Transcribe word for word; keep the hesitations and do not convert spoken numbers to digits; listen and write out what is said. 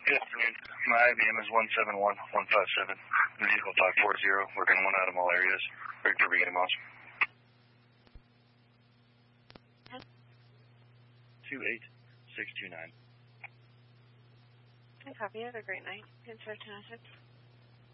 Good afternoon. My I B M is one seven one one five seven. Vehicle five four zero. Working one out of all areas. Ready for beginning miles. two eight six two nine. I copy. Have a great night. Insert ten oh six.